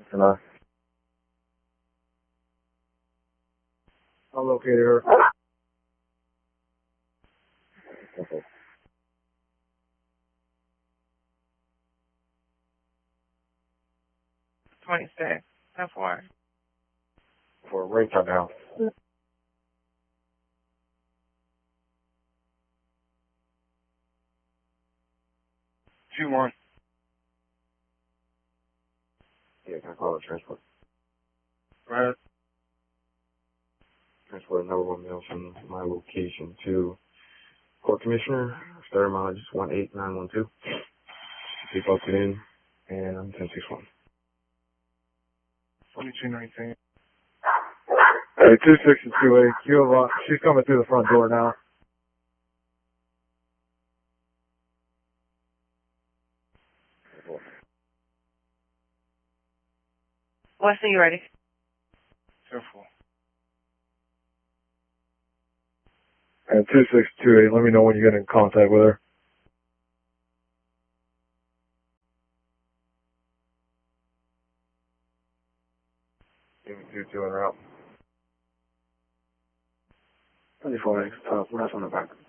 Hello. I located her. Okay. 26. That's why. For a rate shutdown. 2-1. Yeah, can I call it transport? Right. Transport number 1 mail from my location to Court Commissioner, starter mileage is 18912. Be posted in, and I'm 1061. 4219. Hey, 262A, she's coming through the front door now. Wesley, you ready? 2-4. And 262A, let me know when you get in contact with her. Give me 2-2 en route. 24 top, left on the back.